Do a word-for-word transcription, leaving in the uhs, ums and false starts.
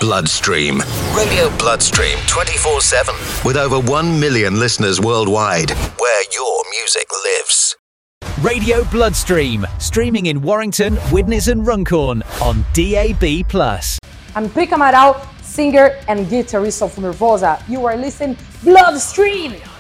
Bloodstream. Radio Bloodstream twenty-four seven. With over one million listeners worldwide, where your music lives. Radio Bloodstream, streaming in Warrington, Widnes and Runcorn on D A B plus. I'm Pica Amaral, singer and guitarist of Nervosa. You are listening Bloodstream!